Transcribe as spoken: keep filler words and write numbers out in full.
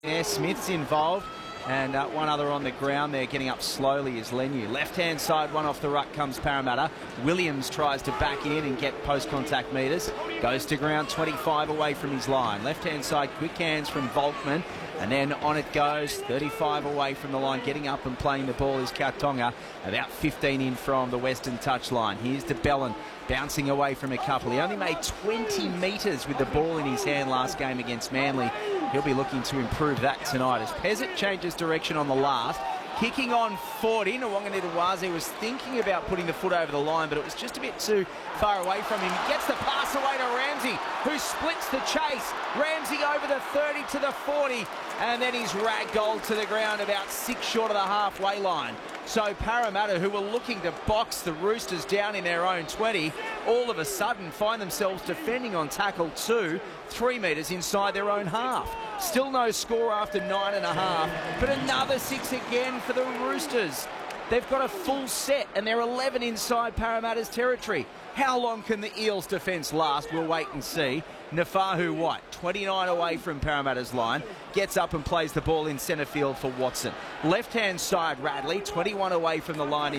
Yeah, Smith's involved, and uh, one other on the ground there getting up slowly is Lenu. Left-hand side, one off the ruck comes Parramatta. Williams tries to back in and get post-contact metres. Goes to ground, twenty-five away from his line. Left-hand side, quick hands from Volkman. And then on it goes, thirty-five away from the line. Getting up and playing the ball is Kautonga, about fifteen in from the western touchline. Here's de Belin, bouncing away from a couple. He only made twenty metres with the ball in his hand last game against Manly. He'll be looking to improve that tonight as Pezet changes direction on the last. Kicking on forty, Nawaqanitawase was thinking about putting the foot over the line, but it was just a bit too far away from him. He gets the pass away to Ramsey, who splits the chase. Ramsey over the thirty to the forty, and then he's ragdolled to the ground about six short of the halfway line. So Parramatta, who were looking to box the Roosters down in their own twenty, all of a sudden find themselves defending on tackle two, three metres inside their own half. Still no score after nine and a half, but another six again for the Roosters. They've got a full set and they're eleven inside Parramatta's territory. How long can the Eels' defence last? We'll wait and see. Nafahu White, twenty-nine away from Parramatta's line, gets up and plays the ball in centre field for Watson. Left-hand side, Radley, twenty-one away from the line is